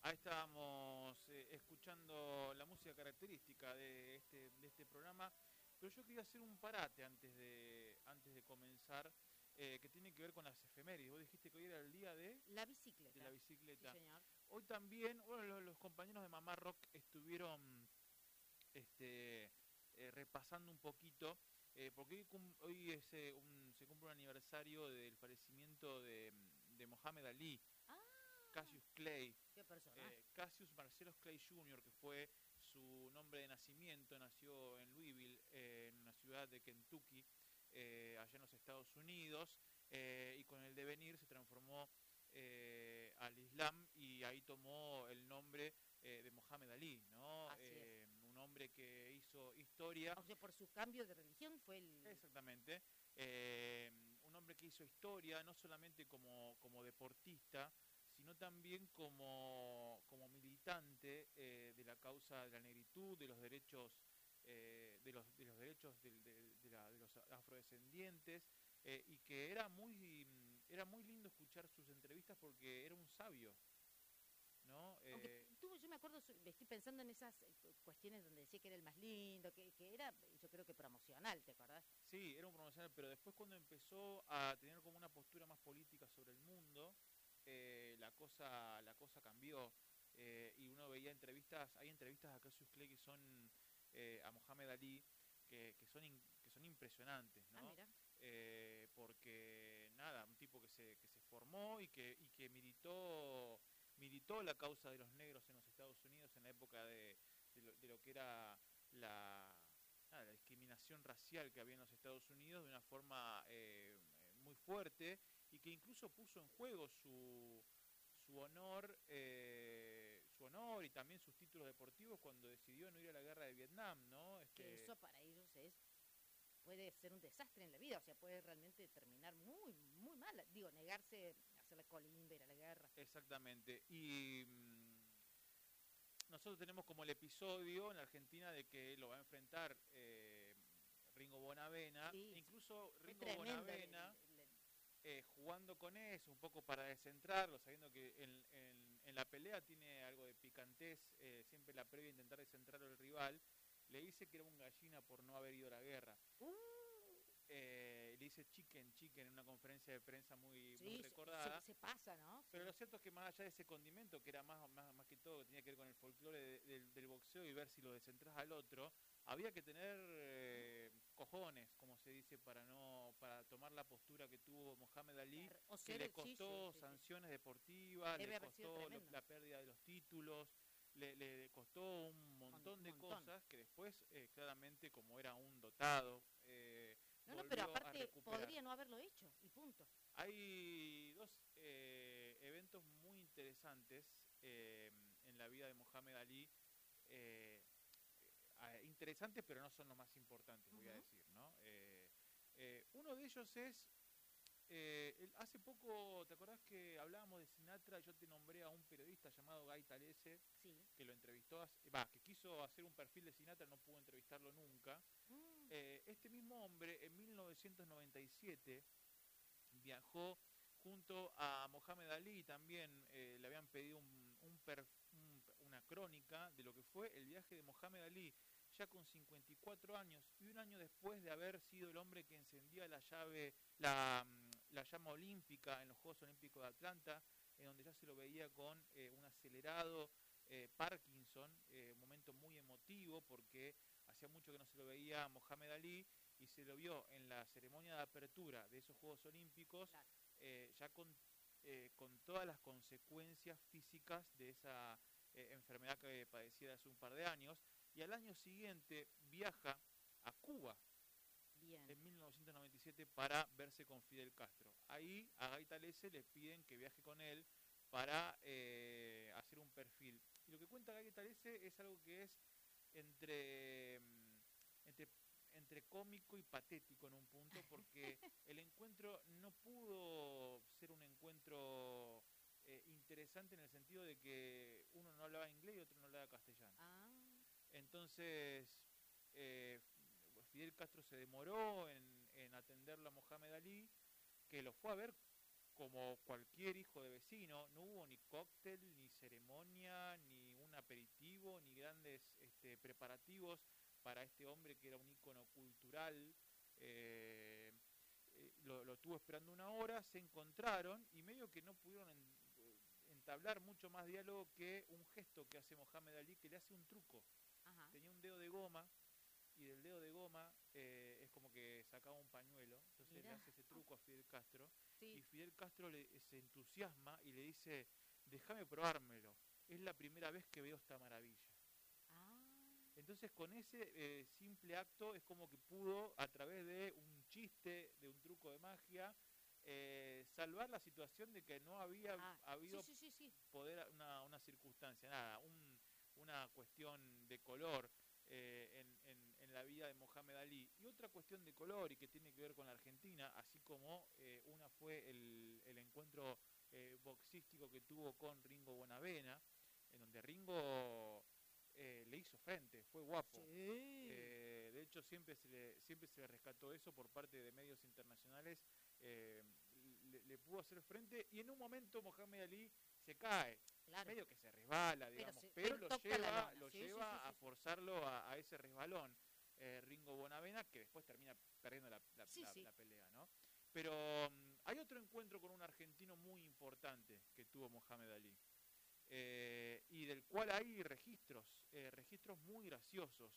Ahí estábamos escuchando la música característica de este programa, pero yo quería hacer un parate antes de comenzar, que tiene que ver con las efemérides. Vos dijiste que hoy era el día La de la bicicleta, sí bicicleta. señor. Hoy también, bueno, los compañeros de Mamá Rock estuvieron este, repasando un poquito, porque hoy se cumple un aniversario del fallecimiento de Mohamed Ali, Ah, Cassius Clay. qué personaje. Cassius Marcellus Clay Jr., que fue su nombre de nacimiento, nació en Louisville, en una ciudad de Kentucky, allá en los Estados Unidos, y con el devenir se transformó al Islam y ahí tomó el nombre de Mohamed Ali, ¿no? Así es. Un hombre que hizo historia. O sea, por su cambio de religión fue el... Exactamente. Un hombre que hizo historia, no solamente como deportista, sino también como militante de la causa de la negritud, de los derechos, de los derechos de los afrodescendientes, y que era muy lindo escuchar sus entrevistas porque era un sabio, ¿no? Aunque tuvo, yo me acuerdo, estoy pensando en esas cuestiones donde decía que era el más lindo, que era, yo creo que promocional, ¿te acordás? Sí, era un promocional, pero después cuando empezó a tener como una postura más política sobre el mundo, la cosa cambió, y uno veía entrevistas, hay entrevistas a Cassius Clay que son a Mohamed Ali que son impresionantes, Ah, ¿no? mira. Porque nada, un tipo que se formó y que militó la causa de los negros en los Estados Unidos en la época de lo que era la discriminación racial que había en los Estados Unidos de una forma muy fuerte y que incluso puso en juego su honor y también sus títulos deportivos cuando decidió no ir a la guerra de Vietnam, ¿no? Que eso para ellos puede ser un desastre en la vida, o sea, puede realmente terminar muy, muy mal. Digo, negarse a hacer la colimba, ir a la guerra. Exactamente. Y nosotros tenemos como el episodio en la Argentina de que lo va a enfrentar Ringo Bonavena, e Sí, sí. incluso Fue Ringo tremendo Bonavena jugando con eso, un poco para descentrarlo, sabiendo que en la pelea tiene algo de picantés, siempre la previa intentar descentrar al rival, le dice que era un gallina por no haber ido a la guerra. uh, Le dice chicken, chicken en una conferencia de prensa muy, muy sí, recordada. se pasa, ¿no? Pero Sí. lo cierto es que más allá de ese condimento, que era más que todo, que tenía que ver con el folclore del boxeo y ver si lo descentras al otro, había que tener cojones, como se dice, para tomar la postura que tuvo Mohamed Ali, O que ser le el sí, sí, costó sí, sí. sanciones deportivas, le Debe haber sido costó tremendo. la pérdida de los títulos, le costó un montón Un de montón. cosas que después, claramente, como era un dotado, No, no, pero volvió a aparte recuperar. podría no haberlo hecho, y punto. Hay dos eventos muy interesantes en la vida de Mohamed Ali, eh, interesantes pero no son los más importantes, voy a Ujú. decir, ¿no? Uno de ellos es, hace poco, ¿te acordás que hablábamos de Sinatra? Yo te nombré a un periodista llamado Guy Talese, Sí. que lo entrevistó, que quiso hacer un perfil de Sinatra, no pudo entrevistarlo nunca. Mm, Este mismo hombre en 1997 viajó junto a Mohamed Ali, también le habían pedido una crónica de lo que fue el viaje de Mohamed Ali, ya con 54 años y un año después de haber sido el hombre que encendía la llama olímpica en los Juegos Olímpicos de Atlanta, en donde ya se lo veía con un acelerado Parkinson, un momento muy emotivo porque hacía mucho que no se lo veía a Mohamed Ali y se lo vio en la ceremonia de apertura de esos Juegos Olímpicos, claro. ya con todas las consecuencias físicas de esa enfermedad que padecía hace un par de años, y al año siguiente viaja a Cuba Bien. en 1997 para verse con Fidel Castro. Ahí a Gaita Lese le piden que viaje con él para hacer un perfil. Y lo que cuenta Gaita Lese es algo que es entre, entre, entre cómico y patético en un punto, porque el encuentro no pudo ser un encuentro interesante en el sentido de que uno no hablaba inglés y otro no hablaba castellano. Ah, Entonces, eh, Fidel Castro se demoró en atenderlo a Mohamed Ali, que lo fue a ver como cualquier hijo de vecino, no hubo ni cóctel, ni ceremonia, ni un aperitivo, ni grandes preparativos para este hombre que era un ícono cultural. Lo tuvo esperando una hora, se encontraron y medio que no pudieron entablar mucho más diálogo que un gesto que hace Mohamed Ali, que le hace un truco. Ajá. Tenía un dedo de goma y del dedo de goma es como que sacaba un pañuelo, entonces Mirá. le hace ese truco a Fidel Castro Sí. y Fidel Castro se entusiasma y le dice, déjame probármelo, es la primera vez que veo esta maravilla. Ah. Entonces con ese simple acto es como que pudo, a través de un chiste, de un truco de magia, salvar la situación de que no había habido Sí. poder, una circunstancia, nada, una cuestión de color en la vida de Mohamed Ali. Y otra cuestión de color y que tiene que ver con la Argentina, así como una fue el encuentro boxístico que tuvo con Ringo Bonavena, en donde Ringo le hizo frente, fue guapo. Sí. De hecho, siempre se le rescató eso por parte de medios internacionales. Le pudo hacer frente y en un momento Mohamed Ali se cae, Claro. medio que se resbala, digamos, pero lo toca la lleva, lona. Sí. a forzarlo a ese resbalón. Ringo Bonavena, que después termina perdiendo la pelea, ¿no? Pero hay otro encuentro con un argentino muy importante que tuvo Mohamed Ali. Y del cual hay registros muy graciosos.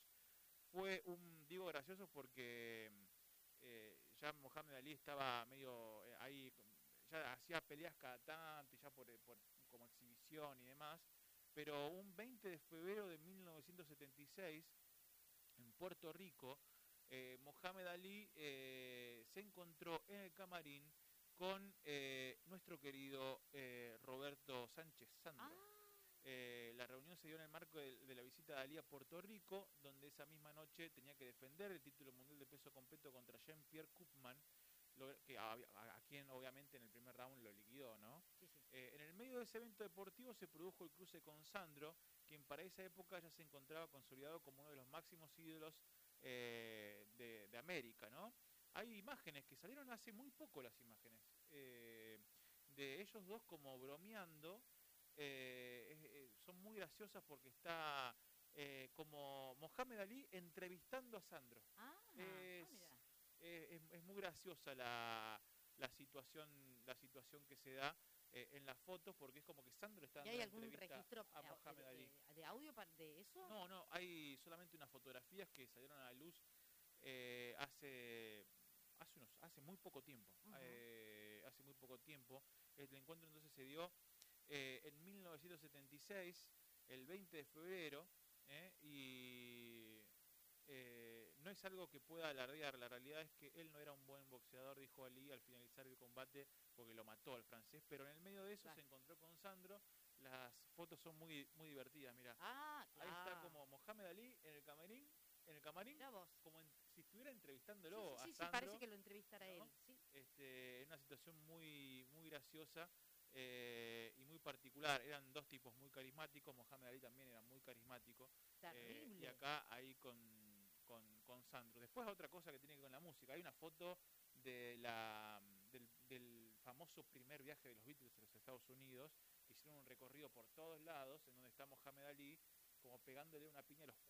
Digo graciosos porque ya Mohamed Ali estaba medio ahí, ya hacía peleas cada tanto, ya como exhibición y demás, pero un 20 de febrero de 1976, en Puerto Rico, Mohamed Ali se encontró en el camarín con nuestro querido Roberto Sánchez Sandro. La reunión se dio en el marco de la visita de Ali a Puerto Rico, donde esa misma noche tenía que defender el título mundial de peso completo contra Jean-Pierre Koopman, a quien obviamente en el primer round lo liquidó, ¿no? En el medio de ese evento deportivo se produjo el cruce con Sandro, quien para esa época ya se encontraba consolidado como uno de los máximos ídolos de América, ¿no? Hay imágenes que salieron hace muy poco, las imágenes de ellos dos como bromeando. Son muy graciosas porque está como Mohamed Ali entrevistando a Sandro. Es muy graciosa la situación que se da en las fotos, porque es como que Sandro está dando ¿Y hay una algún entrevista registro a Mohamed Ali. de audio de eso? No, hay solamente unas fotografías que salieron a la luz hace muy poco tiempo. Hace muy poco tiempo. El encuentro entonces se dio en 1976, el 20 de febrero, y no es algo que pueda alardear. La realidad es que él no era un buen boxeador, dijo Ali al finalizar el combate, porque lo mató al francés, pero en el medio de eso se encontró con Sandro. Las fotos son muy, muy divertidas, mirá. Ahí está como Mohamed Ali en el camarín, como si estuviera entrevistándolo a Sandro. Sí, parece que lo entrevistara, ¿no? Él. En una situación muy, muy graciosa y muy particular. Eran dos tipos muy carismáticos. Mohamed Ali también era muy carismático. Y acá ahí con Sandro. Después otra cosa que tiene que ver con la música. Hay una foto del famoso primer viaje de los Beatles a los Estados Unidos, que hicieron un recorrido por todos lados, en donde está Mohamed Ali como pegándole una piña a los